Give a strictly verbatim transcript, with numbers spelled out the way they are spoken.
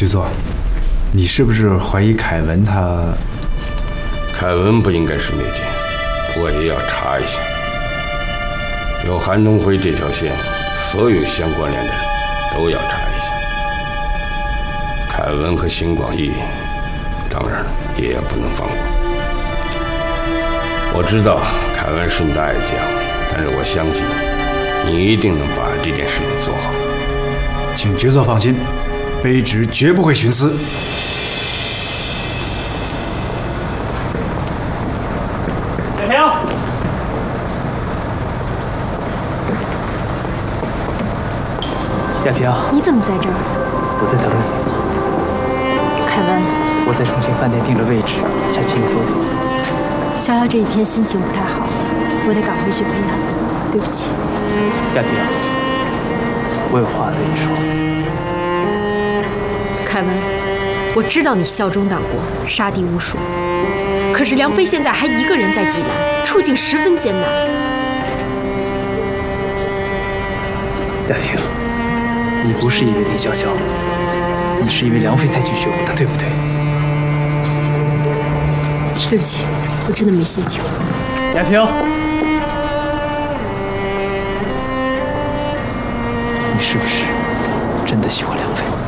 局座，你是不是怀疑凯文他？ 凯文不应该是内奸，我也要查一下。有韩东辉这条线，所有相关联的人都要查一下。凯文和邢广义，当然也不能放过。我知道凯文是你的爱将，但是我相信你一定能把这件事情做好。 请局座放心，卑职绝不会徇私。 北平，亚平， 你怎么在这儿？ 我在等你。 凯文， 我在重庆饭店定了位置，想请你坐坐。 潇潇这几天心情不太好，我得赶回去陪他。对不起， 亚平，我有话对你说。 凯文，我知道你效忠党国，杀敌无数，可是梁飞现在还一个人在济南，处境十分艰难。 亚平，你不是因为丁潇潇，你是因为梁飞才拒绝我的，对不对？ 对不起，我真的没心情。 亚平，你是不是真的喜欢梁飞？